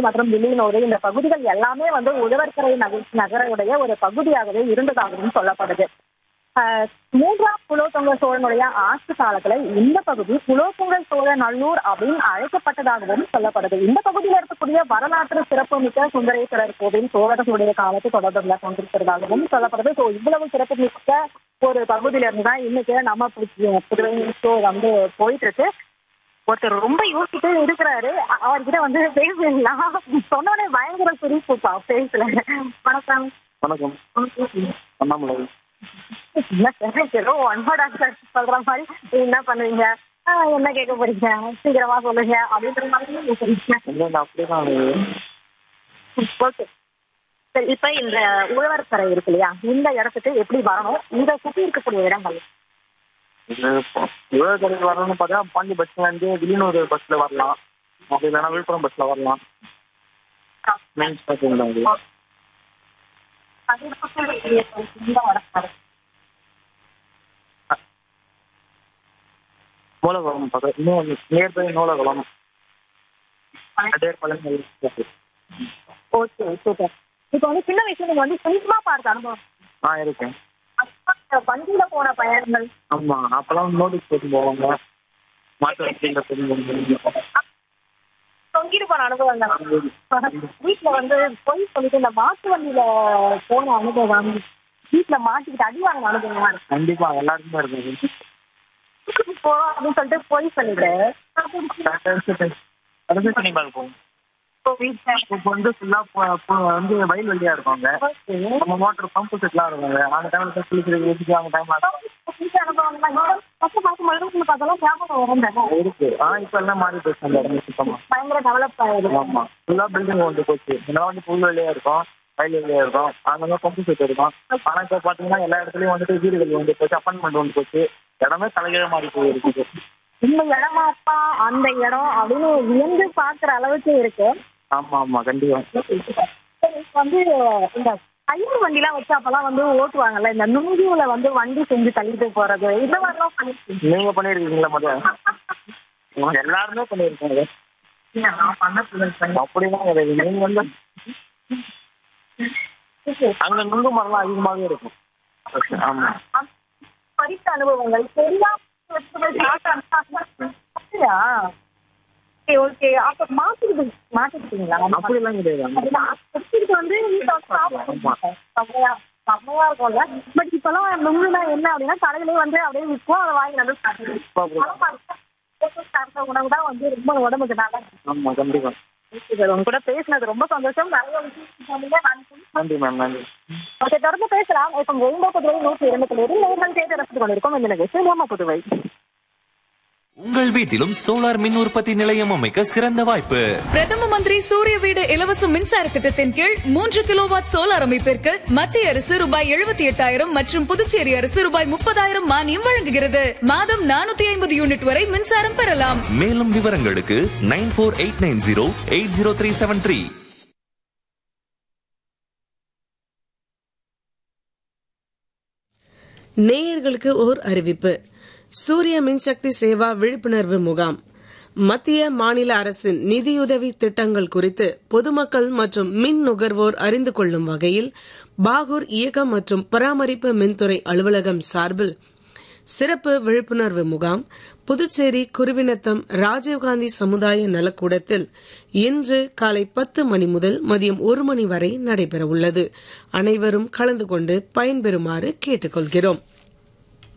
மற்றும் வில்லியனூர் இந்த பகுதிகள் எல்லாமே வந்து உழவர்கரை நகருடைய ஒரு பகுதியாகவே இருந்ததாகவும் சொல்லப்படுது. மூன்றாம் குலோத்துங்க சோழனுடைய ஆட்சி காலத்துல இந்த பகுதி குலோத்துங்க சோழ நல்லூர் அப்படின்னு அழைக்கப்பட்டதாகவும் சொல்லப்படுது. இந்த பகுதியில் இருக்கக்கூடிய வரலாற்று சிறப்புமிக்க சுந்தரேஸ்வரர் கோவில் சோழர்களுடைய காலத்து தொடர்புல கொண்டிருக்கிறதாகவும் சொல்லப்படுது. ஸோ இவ்வளவு சிறப்புமிக்க ஒரு பகுதியில இருந்துதான் இன்னைக்கு நம்ம புதுவை ஷோ வந்து போயிட்டு இருக்கு. ஒருத்தர் ரொம்ப யோசிச்சுட்டு இருக்கிறாரு, அவர்கிட்ட வந்து பேசலாம். சொன்னோடனே பயங்கர சிரிப்புப்பா பேசல. வணக்கம். வணக்கம். அண்ணாமலை. ஏதோ ஒன்போட சொல்ற மாதிரி என்ன பண்ணுவீங்க, என்ன கேட்க போறீங்க, சீக்கிரமா சொல்லுங்க அப்படின்ற மாதிரி. ஓகே சரி, இப்ப இந்த உழவர்கரை இருக்கு இல்லையா, இந்த இடத்துக்கு எப்படி வரணும், இதை சுற்றி இருக்கக்கூடிய இடங்கள்? உழவர்கரைக்கு வரணும்னு பார்த்தா பாண்டி பஸ் ஸ்டாண்ட் வில்லியனூர் பஸ்ல வரலாம், அப்படி இல்லைன்னா விழுப்புரம் பஸ்ல வரலாம். மெயின் ஸ்டேஷன் தான் நூலகம் பக்கத்துல நியர்பை நூலகம். Okay super. இப்போ வந்து சின்ன வயசுல நீங்க வந்து சினிமா பார்த்த அனுபவம் இருக்கேன். வண்டியில போன பயணங்கள்? ஆமா, அப்பெல்லாம் நோட்டீஸ் போட்டு போவாங்க, மாட்டு வண்டியில தொங்கிட்டு போன அனுபவங்கள். வீட்டுல வந்து போய் சொல்லிட்டு இந்த மாட்டு வண்டியில போன அனுபவம், வீட்டுல மாட்டிக்கிட்டு அடி வாங்கின அனுபவம்? கண்டிப்பா எல்லாருக்குமே இருக்கு. போறோம் அப்படின்னு சொல்லிட்டு போய் சொல்லிட்டு சினிமாவுக்கு போவோம். இப்போ வந்து ஃபுல்லா வந்து வயல்வெளியா இருப்பாங்க, நம்ம மோட்டர் பம்பு செட்லாம் இருக்காங்க. அந்த டைம்ல குளிக்கிறதுக்கு அந்த டைம்ல இருக்கு. இப்ப எல்லாம் மாறி போச்சு, அந்த இடம் சுத்தமா பயங்கர டெவலப் ஆயிருக்கு. ஆமா, ஃபுல்லா பில்டிங் வந்து போச்சு. இதெல்லாம் வந்து புல்வெளியா இருக்கும், வயல்வெளியா இருக்கும், அங்கங்க பம்பு செட் இருக்கும். ஆனா இப்ப பாத்தீங்கன்னா எல்லா இடத்துலயும் வந்துட்டு வீடுகள் வந்து போச்சு, அப்பார்ட்மெண்ட் வந்து போச்சு, இடமே தலைகீழ மாறி போயிருக்கு. இந்த இடமாப்பா அந்த இடம் அப்படின்னு வியந்து பாக்குற அளவுக்கு இருக்கு. ஆமா ஆமா கண்டிப்பா. வந்து இந்த கயிறு வண்டி எல்லாம் வச்சு அப்பெல்லாம் வந்து ஓட்டுவாங்கல்ல, இந்த நுங்கில வந்து வண்டி செஞ்சு தள்ளிட்டு போறது, இந்த மாதிரிலாம் பண்ணிருக்கீங்க? நீங்க பண்ணிருக்கீங்களா? முதல்ல எல்லாருமே பண்ணிருக்காங்க. அப்படிதான் கிடையாது. நீங்க வந்து அங்க நுங்கு மரம்லாம் அதிகமாகவே இருக்கும். ஆமா, படித்த அனுபவங்கள் ஓகே. அப்ப மாத்திக்கிட்டீங்களா? அப்படிலாம் கிடையாது. வந்து செம்மையா இருக்கும்ல. பட் இப்பெல்லாம் நுங்குனா என்ன அப்படின்னா கடையிலே வந்து அப்படியே விற்கும், அதை வாங்கி வந்து உணவு தான் வந்து ரொம்ப உடம்புக்கு நல்லா. ஆமா கண்டிப்பா. உங்க கூட பேசினது ரொம்ப சந்தோஷம். நிறைய விஷயம். நன்றி மேம், நன்றி. ஓகே, தொடர்ந்து பேசலாம். இப்போ ரெயின்போ புதுவை 102 நேர்கள் கேட்டு ரசித்துக் கொண்டிருக்கோம். இந்த நிகழ்ச்சி புதுவை. உங்கள் வீட்டிலும் சோலார் மின் உற்பத்தி நிலையம் அமைக்க சிறந்த வாய்ப்பு. பிரதம மந்திரி சூரிய வீடு இலவச மின்சார திட்டத்தின் கீழ் 3 கிலோவாட் சோலார் அமைப்பிற்கு மத்திய அரசு ரூபாய் 78,000 மற்றும் புதுச்சேரி அரசு ரூபாய் 30,000 மானியம் வழங்குகிறது. மாதம் 450 யூனிட் வரை மின்சாரம் பெறலாம். மேலும் விவரங்களுக்கு 9489080373. நேயர்களுக்கு ஓர் அறிவிப்பு. சூரிய மின்சக்தி சேவா விழிப்புணர்வு முகாம். மத்திய மாநில அரசின் நிதியுதவி திட்டங்கள் குறித்து பொதுமக்கள் மற்றும் மின் நுகர்வோர் அறிந்து கொள்ளும் வகையில் பாகூர் இயக்கம் மற்றும் பராமரிப்பு மின்துறை அலுவலகம் சார்பில் சிறப்பு விழிப்புணர்வு முகாம் புதுச்சேரி குருவினத்தம் ராஜீவ்காந்தி சமுதாய நலக்கூடத்தில் இன்று காலை 10 மணி முதல் மதியம் 1 மணி வரை நடைபெற உள்ளது. அனைவரும் கலந்து கொண்டு பயன்பெறுமாறு கேட்டுக்கொள்கிறோம்.